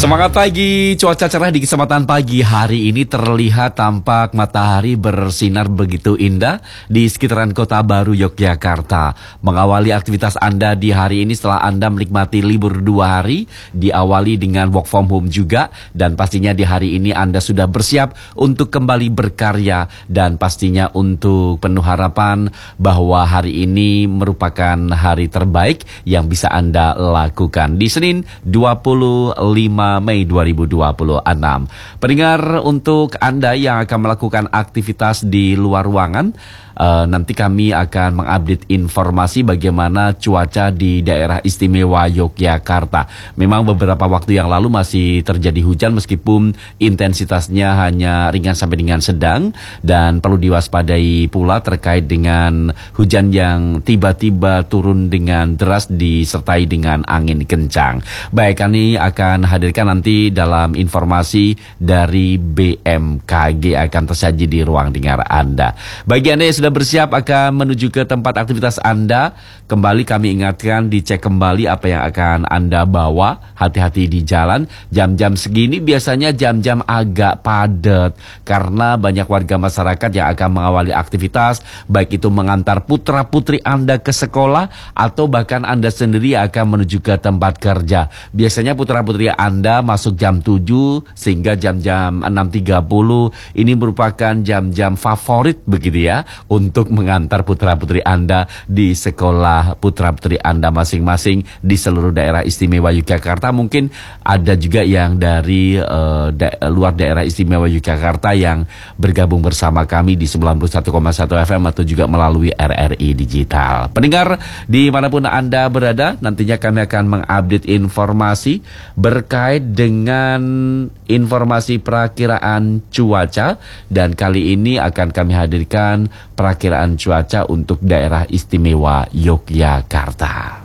Semangat pagi, cuaca cerah di kesempatan pagi hari ini terlihat tampak matahari bersinar begitu indah di sekitaran Kota Baru Yogyakarta. Mengawali aktivitas Anda di hari ini setelah Anda menikmati libur 2 hari, diawali dengan work from home juga, dan pastinya di hari ini Anda sudah bersiap untuk kembali berkarya dan pastinya untuk penuh harapan bahwa hari ini merupakan hari terbaik yang bisa Anda lakukan. Di Senin 25 Mei 2026. Pendengar, untuk Anda yang akan melakukan aktivitas di luar ruangan, nanti kami akan mengupdate informasi bagaimana cuaca di daerah istimewa Yogyakarta. Memang beberapa waktu yang lalu masih terjadi hujan meskipun intensitasnya hanya ringan sampai dengan sedang, dan perlu diwaspadai pula terkait dengan hujan yang tiba-tiba turun dengan deras disertai dengan angin kencang. Baik, kami akan hadirkan nanti dalam informasi dari BMKG akan tersaji di ruang dengar Anda. Bagi Anda yang sudah bersiap akan menuju ke tempat aktivitas Anda, kembali kami ingatkan, dicek kembali apa yang akan Anda bawa. Hati-hati di jalan. Jam-jam segini biasanya jam-jam agak padat karena banyak warga masyarakat yang akan mengawali aktivitas, baik itu mengantar putra-putri Anda ke sekolah atau bahkan Anda sendiri akan menuju ke tempat kerja. Biasanya putra-putri Anda masuk jam 7 sehingga jam-jam 6.30 ini merupakan jam-jam favorit begitu ya, untuk mengantar putra-putri Anda di sekolah putra-putri Anda masing-masing di seluruh daerah istimewa Yogyakarta. Mungkin ada juga yang dari luar daerah istimewa Yogyakarta yang bergabung bersama kami di 91,1 FM atau juga melalui RRI Digital. Pendengar, dimanapun Anda berada, nantinya kami akan mengupdate informasi berkait dengan informasi perakiraan cuaca, dan kali ini akan kami hadirkan perakiraan cuaca untuk daerah istimewa Yogyakarta.